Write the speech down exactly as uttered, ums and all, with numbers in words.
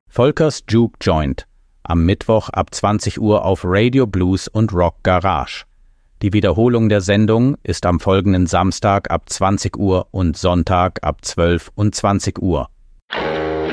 Volkers Juke Joint, am Mittwoch ab zwanzig Uhr auf Radio Blues und Rock Garage. Die Wiederholung der Sendung ist am folgenden Samstag ab zwanzig Uhr und Sonntag ab zwölf und zwanzig Uhr.